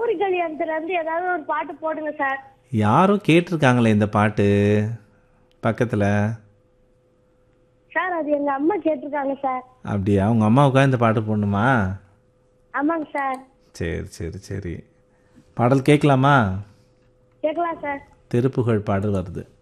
கல்லூரி கல்யாணத்துல இருந்து ஏதாவது ஒரு பாட்டு போடுங்க சார். யாரும் கேட்டிருக்காங்களே இந்த பாட்டு பக்கத்தில். சார் அது எங்க அம்மா கேட்டிருக்காங்க சார். அப்படியா? உங்கள் அம்மாவுக்காக இந்த பாட்டு போடணுமா? ஆமாங்க சார். சரி சரி சரி. பாடல் கேட்கலாமா? கேட்கலாம் சார். திருப்புகழ் பாடல் வருது.